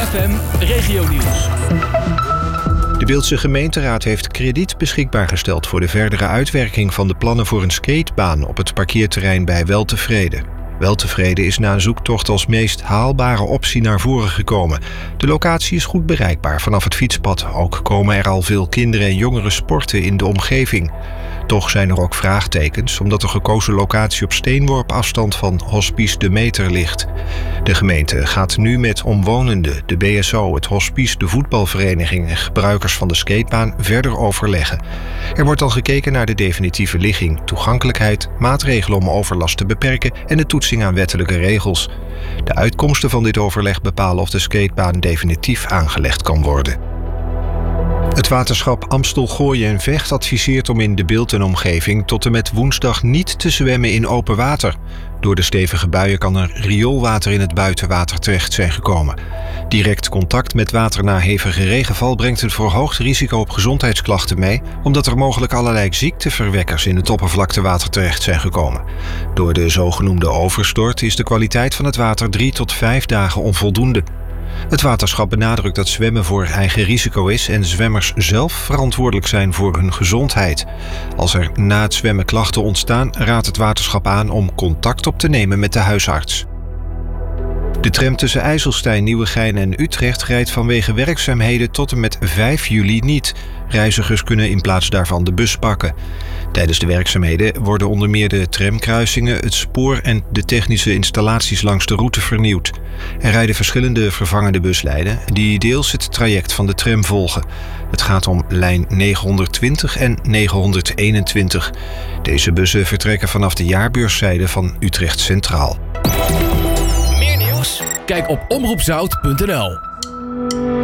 ZFM Regionieuws. De Beeldse gemeenteraad heeft krediet beschikbaar gesteld voor de verdere uitwerking van de plannen voor een skatebaan op het parkeerterrein bij Weltevreden. Weltevreden is na een zoektocht als meest haalbare optie naar voren gekomen. De locatie is goed bereikbaar vanaf het fietspad. Ook komen er al veel kinderen en jongeren sporten in de omgeving. Toch zijn er ook vraagtekens, omdat de gekozen locatie op steenworp afstand van Hospice De Meter ligt. De gemeente gaat nu met omwonenden, de BSO, het hospice, de voetbalvereniging en gebruikers van de skatebaan verder overleggen. Er wordt al gekeken naar de definitieve ligging, toegankelijkheid, maatregelen om overlast te beperken en de toetsing aan wettelijke regels. De uitkomsten van dit overleg bepalen of de skatebaan definitief aangelegd kan worden. Het waterschap Amstel, Gooien en Vecht adviseert om in de Bilt en omgeving tot en met woensdag niet te zwemmen in open water. Door de stevige buien kan er rioolwater in het buitenwater terecht zijn gekomen. Direct contact met water na hevige regenval brengt een verhoogd risico op gezondheidsklachten mee, omdat er mogelijk allerlei ziekteverwekkers in het oppervlaktewater terecht zijn gekomen. Door de zogenoemde overstort is de kwaliteit van het water 3 tot 5 dagen onvoldoende. Het waterschap benadrukt dat zwemmen voor eigen risico is en zwemmers zelf verantwoordelijk zijn voor hun gezondheid. Als er na het zwemmen klachten ontstaan, raadt het waterschap aan om contact op te nemen met de huisarts. De tram tussen IJsselstein, Nieuwegein en Utrecht rijdt vanwege werkzaamheden tot en met 5 juli niet. Reizigers kunnen in plaats daarvan de bus pakken. Tijdens de werkzaamheden worden onder meer de tramkruisingen, het spoor en de technische installaties langs de route vernieuwd. Er rijden verschillende vervangende buslijnen die deels het traject van de tram volgen. Het gaat om lijn 920 en 921. Deze bussen vertrekken vanaf de jaarbeurszijde van Utrecht Centraal. Meer nieuws? Kijk op omroepzout.nl.